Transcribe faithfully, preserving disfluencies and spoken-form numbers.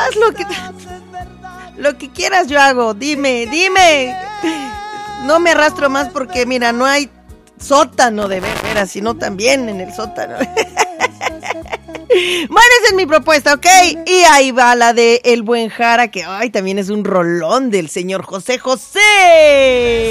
haz lo que lo que quieras, yo hago. Dime, dime. No me arrastro más porque mira, no hay sótano de veras, sino también en el sótano. Bueno, esa es mi propuesta, ¿ok? Y ahí va la de El Buen Jara, que ay, también es un rolón del señor José José.